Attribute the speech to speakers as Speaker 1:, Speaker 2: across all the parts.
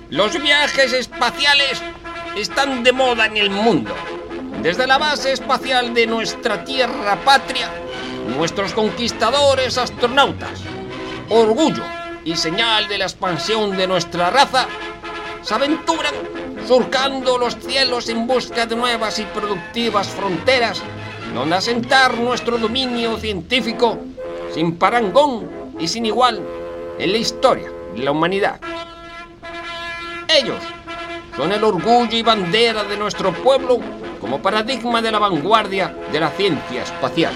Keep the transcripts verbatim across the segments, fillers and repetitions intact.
Speaker 1: Los viajes espaciales están de moda en el mundo. Desde la base espacial de nuestra tierra patria, nuestros conquistadores astronautas, orgullo y señal de la expansión de nuestra raza, se aventuran surcando los cielos en busca de nuevas y productivas fronteras donde asentar nuestro dominio científico sin parangón y sin igual en la historia de la humanidad. Ellos son el orgullo y bandera de nuestro pueblo como paradigma de la vanguardia de la ciencia espacial.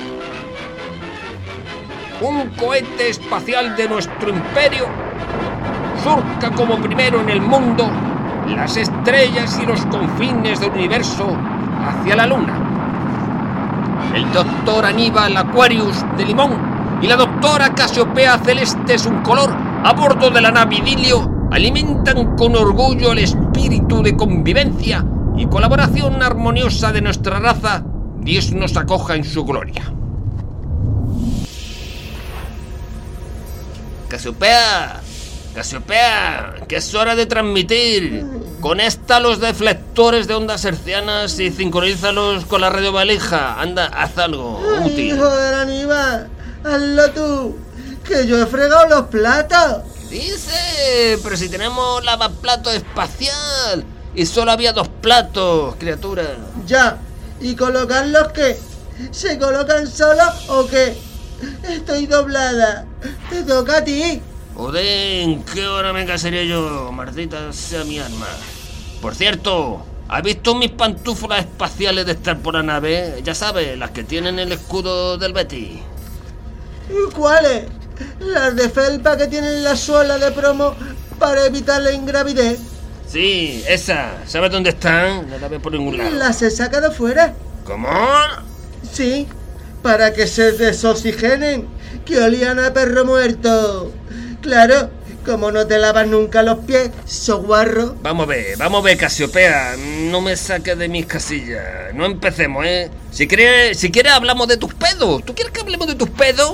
Speaker 1: Un cohete espacial de nuestro imperio surca como primero en el mundo las estrellas y los confines del universo hacia la luna. El doctor Aníbal Aquarius de Limón y la doctora Casiopea Celestes Uncolor a bordo de la nave Idilio alimentan con orgullo el espíritu de convivencia y colaboración armoniosa de nuestra raza. Dios nos acoja en su gloria. Casiopea, Casiopea, que es hora de transmitir. Conecta los deflectores de ondas hercianas y sincronízalos con la radiovalija. Anda, haz algo útil.
Speaker 2: Ay, joder, Aníbal, hazlo tú, que yo he fregado los platos.
Speaker 1: Dice, pero si tenemos lavaplatos espacial y solo había dos platos, criatura.
Speaker 2: Ya, ¿y colocarlos qué? ¿Se colocan solos o qué? Estoy doblada, te toca a ti.
Speaker 1: Joder, ¿en qué hora me casaría yo? Maldita sea mi alma. Por cierto, ¿has visto mis pantuflas espaciales de estar por la nave? Ya sabes, las que tienen el escudo del Betis.
Speaker 2: ¿Y cuáles? Las de felpa que tienen la suela de promo para evitar la ingravidez.
Speaker 1: Sí, esa. ¿Sabes dónde están? No la veo por ningún lado.
Speaker 2: Las he sacado fuera.
Speaker 1: ¿Cómo?
Speaker 2: Sí, para que se desoxigenen, que olían a perro muerto. Claro, como no te lavas nunca los pies, soguarro.
Speaker 1: Vamos a ver, vamos a ver, Casiopea. No me saques de mis casillas. No empecemos, ¿eh? Si quieres, si quieres hablamos de tus pedos. ¿Tú quieres que hablemos de tus pedos?